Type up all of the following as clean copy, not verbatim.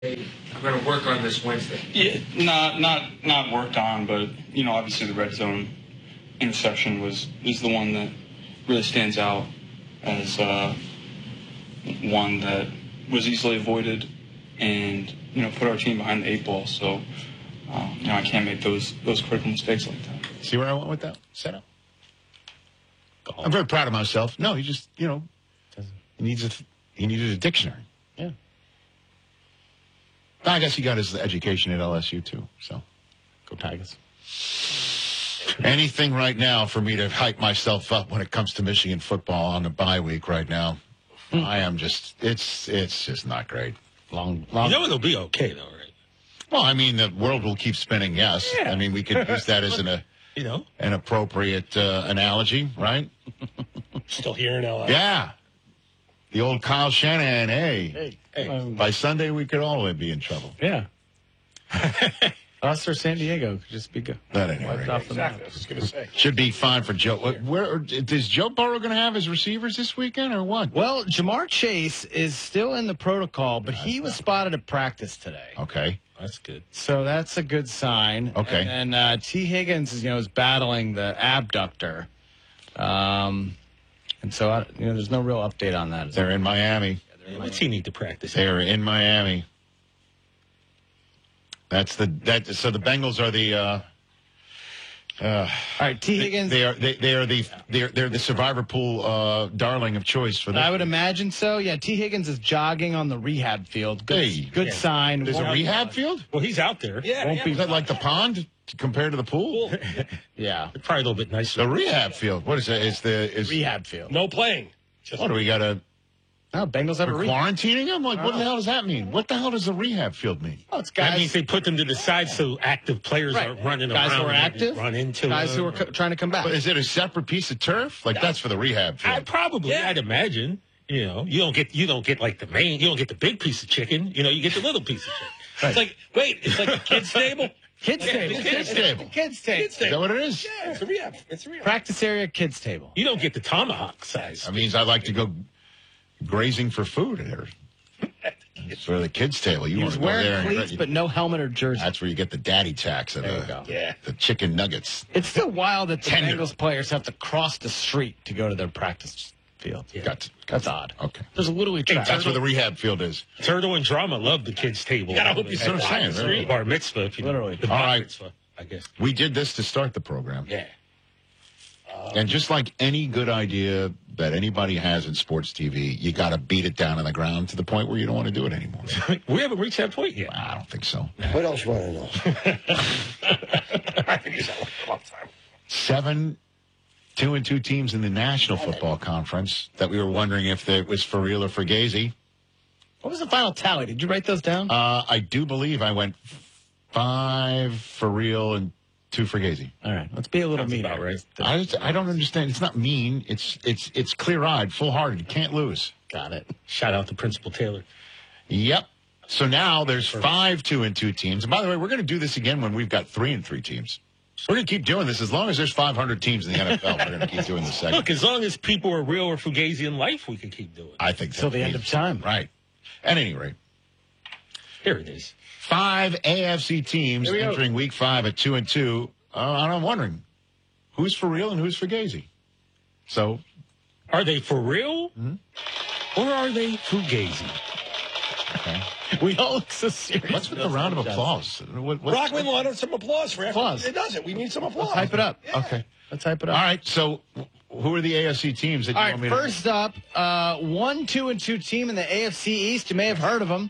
I'm going to work on this Wednesday. Yeah, not worked on, but obviously the red zone interception is the one that really stands out as one that was easily avoided and put our team behind the eight ball. So I can't make those critical mistakes like that. See where I went with that setup? I'm very proud of myself. No, he just he needed a dictionary. Yeah. I guess he got his education at LSU too. So go Tigers. Anything right now for me to hype myself up when it comes to Michigan football on the bye week right now. I am just it's just not great. Long. It'll be okay though, right? Well, I mean, the world will keep spinning. Yes, yeah. I mean we could use that as an appropriate analogy, right? Still here in LA. Yeah, the old Kyle Shanahan. Hey. By Sunday we could all be in trouble. Yeah. Us or San Diego could just be good. That ain't right. Exactly. I was going to say. Should be fine for Joe. Where is Joe Burrow going to have his receivers this weekend or what? Well, Jamar Chase is still in the protocol, but he was spotted at practice today. Okay. That's good. So that's a good sign. Okay. And T. Higgins is battling the abductor. And so there's no real update on that. They're in Miami. What's he need to practice? They're in Miami. So the Bengals are the all right, T. Higgins. They're the survivor pool darling of choice for this. I would imagine so. Yeah, T. Higgins is jogging on the rehab field. Good sign. There's a rehab field? Well, he's out there. Yeah. Is that like the pond compared to the pool? Yeah. Probably a little bit nicer. The rehab field. What is that? Is rehab field. No playing. What do we got to? No, Bengals have a rehab. Quarantining them? Like, what the hell does that mean? What the hell does a rehab field mean? Oh, it's guys. That means they put them to the side so active players aren't running around. Guys who are active, run into guys who are trying to come back. But is it a separate piece of turf? Like that's for the rehab field? I'd imagine. You don't get like the main. You don't get the big piece of chicken. You get the little piece of chicken. Right. It's like a kid's table. Kids table. Kids table. Kids table. Is that what it is? Yeah, it's a rehab. Practice area, kids table. You don't get the tomahawk size. That means I'd like to go grazing for food there. For the kids' table, you want to go there. Wearing cleats, but no helmet or jersey. That's where you get the daddy tax of the chicken nuggets. It's still wild that the Bengals players have to cross the street to go to their practice field. Yeah. That's odd. Okay. There's a little track. That's where the rehab field is. Turtle and Drama love the kids' table. I hope you see what I'm saying. Bar mitzvah. Literally. The bar mitzvah, I guess. We did this to start the program. Yeah. And just like any good idea that anybody has in sports TV, you got to beat it down on the ground to the point where you don't want to do it anymore. We haven't reached that point yet. I don't think so. What else you want to know? I think it's a long time. 7 2-2 teams in the National Football Conference that we were wondering if it was for real or for Fugazi. What was the final tally? Did you write those down? I do believe I went 5 for real and 2 for Fugazi. All right, let's be a little mean. Right. I don't understand. It's not mean. It's clear-eyed, full-hearted. You can't lose. Got it. Shout out to Principal Taylor. Yep. So now there's 5 2-2 teams. And by the way, we're going to do this again when we've got 3-3 teams. We're going to keep doing this as long as there's 500 teams in the NFL. We're going to keep doing this segment. Look, as long as people are real or Fugazi in life, we can keep doing it. I think Till the end of time. Right. At any rate. Here it is. 5 AFC teams entering Week 5 at 2-2. I'm wondering who's for real and who's Fugazi. So, are they for real, or are they Fugazi? Okay. We all look so serious. What's with the round of applause? Brockman wanted some applause for applause. It does it. We need some applause. Let's hype it up. Yeah. Okay. Let's hype it up. All right. So, who are the AFC teams that you want me to... First up, 1-2 team in the AFC East. You may have heard of them.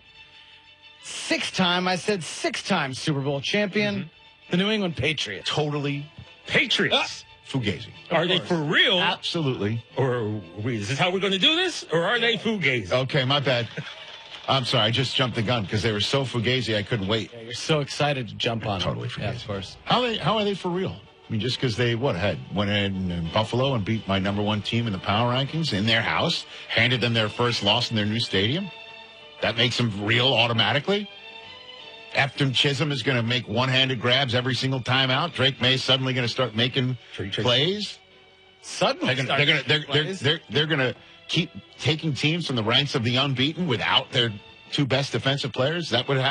6-time Super Bowl champion, the New England Patriots. Totally Patriots. Fugazi. Are they for real? Absolutely. Or is this how we're going to do this? Or are they Fugazi? Okay, my bad. I'm sorry, I just jumped the gun because they were so Fugazi I couldn't wait. Yeah, you're so excited to jump on Totally them. Fugazi. Yeah, of course. How are they for real? I mean, just because they went in Buffalo and beat my number 1 team in the power rankings in their house, handed them their first loss in their new stadium? That makes them real automatically? Efton Chisholm is going to make one-handed grabs every single time out. Drake May is suddenly going to start making plays. Suddenly, they're going to keep taking teams from the ranks of the unbeaten without their two best defensive players? Is that what